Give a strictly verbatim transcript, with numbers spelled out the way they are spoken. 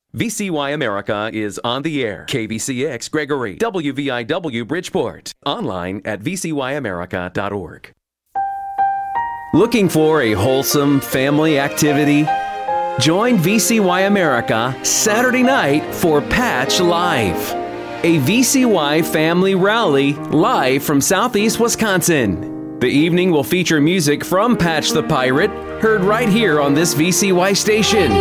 V C Y America is on the air. K V C X Gregory, W V I W Bridgeport. Online at v c y america dot org. Looking for a wholesome family activity? Join V C Y America Saturday night for Patch Live, a V C Y family rally live from Southeast Wisconsin. The evening will feature music from Patch the Pirate, heard right here on this V C Y station.